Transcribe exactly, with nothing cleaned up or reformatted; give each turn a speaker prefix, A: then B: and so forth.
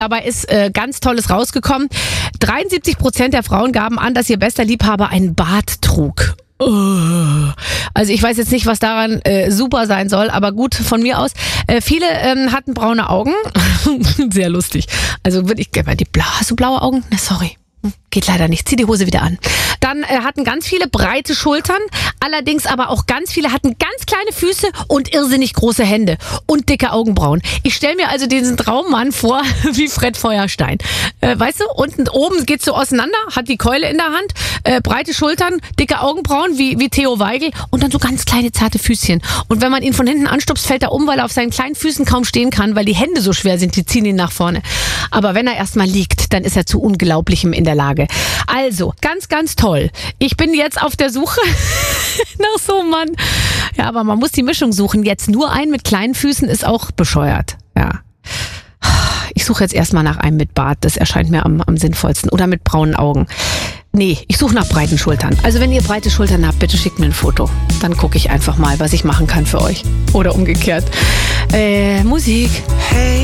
A: Dabei ist äh, ganz Tolles rausgekommen. dreiundsiebzig Prozent der Frauen gaben an, dass ihr bester Liebhaber einen Bart trug. Also ich weiß jetzt nicht, was daran äh, super sein soll, aber gut, von mir aus. Äh, viele ähm, hatten braune Augen. Sehr lustig. Also würde ich, die blau, hast du blaue Augen? Na, sorry. Geht leider nicht. Zieh die Hose wieder an. Dann äh, hatten ganz viele breite Schultern, allerdings aber auch ganz viele hatten ganz kleine Füße und irrsinnig große Hände und dicke Augenbrauen. Ich stelle mir also diesen Traummann vor wie Fred Feuerstein. Äh, weißt du, unten oben geht's so auseinander, hat die Keule in der Hand, äh, breite Schultern, dicke Augenbrauen wie, wie Theo Weigel und dann so ganz kleine zarte Füßchen. Und wenn man ihn von hinten anstupst, fällt er um, weil er auf seinen kleinen Füßen kaum stehen kann, weil die Hände so schwer sind, die ziehen ihn nach vorne. Aber wenn er erstmal liegt, dann ist er zu Unglaublichem in der Lage. Also, ganz, ganz toll. Ich bin jetzt auf der Suche nach so einem Mann. Ja, aber man muss die Mischung suchen. Jetzt nur einen mit kleinen Füßen ist auch bescheuert. Ja. Ich suche jetzt erstmal nach einem mit Bart. Das erscheint mir am, am sinnvollsten. Oder mit braunen Augen. Nee, ich suche nach breiten Schultern. Also wenn ihr breite Schultern habt, bitte schickt mir ein Foto. Dann gucke ich einfach mal, was ich machen kann für euch. Oder umgekehrt. Äh, Musik. Hey.